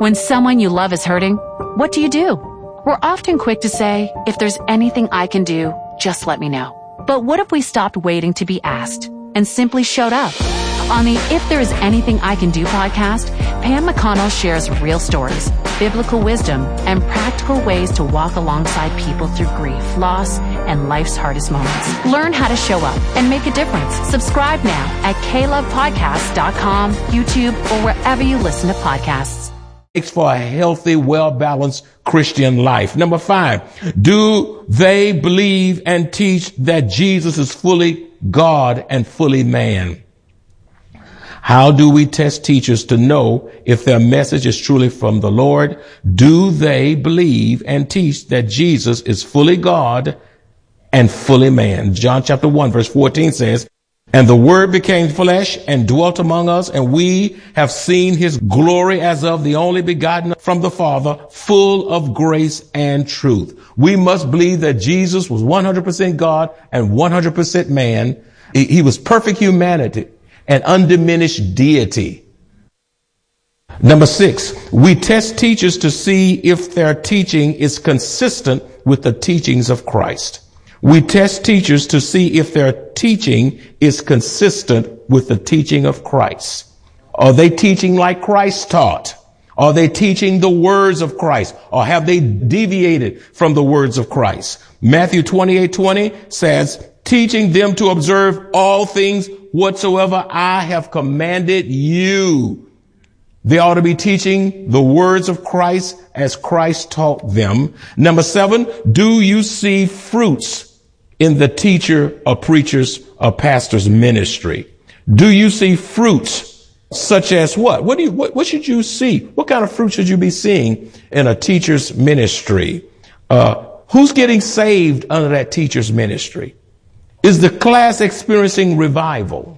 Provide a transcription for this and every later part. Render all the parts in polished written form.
When someone you love is hurting, what do? We're often quick to say, if there's anything I can do, just let me know. But what if we stopped waiting to be asked and simply showed up? On the If There Is Anything I Can Do podcast, Pam McConnell shares real stories, biblical wisdom, and practical ways to walk alongside people through grief, loss, and life's hardest moments. Learn how to show up and make a difference. Subscribe now at KLovePodcasts.com, YouTube, or wherever you listen to podcasts. For a healthy, well-balanced Christian life. Number 5, do they believe and teach that Jesus is fully God and fully man? How do we test teachers to know if their message is truly from the Lord? Do they believe and teach that Jesus is fully God and fully man? John chapter 1 verse 14 says, "And the Word became flesh and dwelt among us, and we have seen his glory as of the only begotten from the Father, full of grace and truth." We must believe that Jesus was 100% God and 100% man. He was perfect humanity and undiminished deity. Number 6, we test teachers to see if their teaching is consistent with the teachings of Christ. We test teachers to see if their teaching is consistent with the teaching of Christ. Are they teaching like Christ taught? Are they teaching the words of Christ? Or have they deviated from the words of Christ? Matthew 28:20 says, "Teaching them to observe all things whatsoever I have commanded you." They ought to be teaching the words of Christ as Christ taught them. Number 7, do you see fruits in the teacher or preacher's or pastor's ministry? Do you see fruits such as what? What should you see? What kind of fruit should you be seeing in a teacher's ministry? Who's getting saved under that teacher's ministry? Is the class experiencing revival?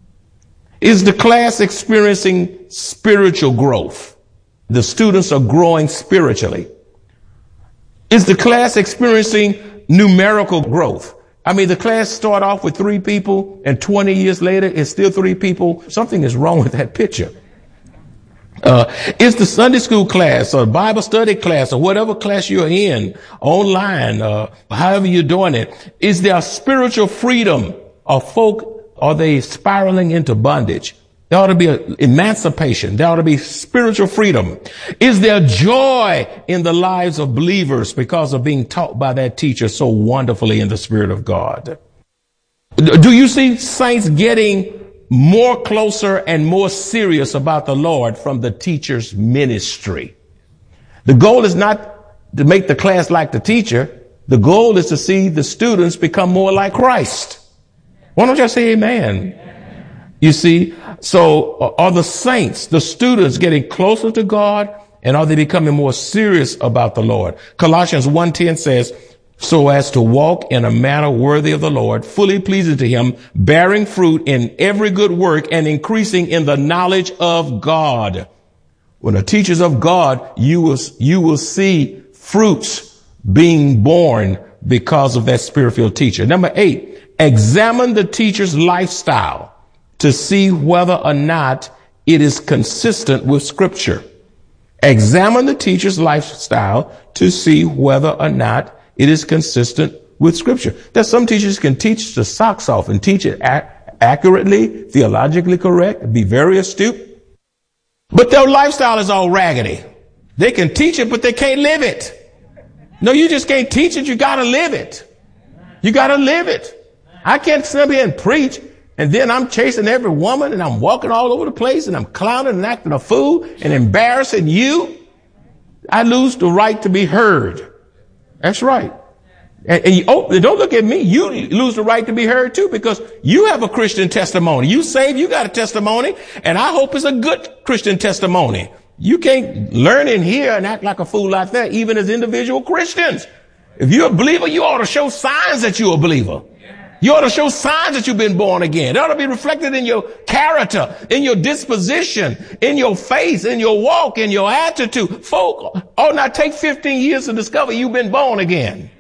Is the class experiencing spiritual growth? The students are growing spiritually. Is the class experiencing numerical growth? I mean, the class start off with 3 people and 20 years later it's still 3 people. Something is wrong with that picture. Is the Sunday school class or Bible study class or whatever class you're in online, however you're doing it, is there spiritual freedom? Or are they spiraling into bondage? There ought to be emancipation. There ought to be spiritual freedom. Is there joy in the lives of believers because of being taught by that teacher so wonderfully in the Spirit of God? Do you see saints getting more closer and more serious about the Lord from the teacher's ministry? The goal is not to make the class like the teacher. The goal is to see the students become more like Christ. Why don't y'all say amen? You see, so are the saints, the students, getting closer to God, and are they becoming more serious about the Lord? Colossians 1:10 says, "So as to walk in a manner worthy of the Lord, fully pleasing to him, bearing fruit in every good work and increasing in the knowledge of God." When the teachers of God, you will see fruits being born because of that spirit-filled teacher. Number 8, examine the teacher's lifestyle to see whether or not it is consistent with Scripture. Examine the teacher's lifestyle to see whether or not it is consistent with Scripture. There's some teachers can teach the socks off and teach it accurately, theologically correct, be very astute, but their lifestyle is all raggedy. They can teach it, but they can't live it. No, you just can't teach it. You got to live it. You got to live it. I can't sit up here and preach, and then I'm chasing every woman, and I'm walking all over the place, and I'm clowning and acting a fool and embarrassing you. I lose the right to be heard. That's right. And don't look at me. You lose the right to be heard too, because you have a Christian testimony. You saved, you got a testimony, and I hope it's a good Christian testimony. You can't learn in here and act like a fool like that, even as individual Christians. If you're a believer, you ought to show signs that you're a believer. You ought to show signs that you've been born again. It ought to be reflected in your character, in your disposition, in your face, in your walk, in your attitude. Folk ought not take 15 years to discover you've been born again.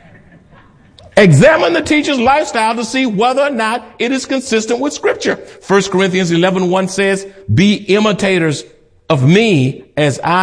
Examine the teacher's lifestyle to see whether or not it is consistent with Scripture. 1 Corinthians 11:1 says, "Be imitators of me as I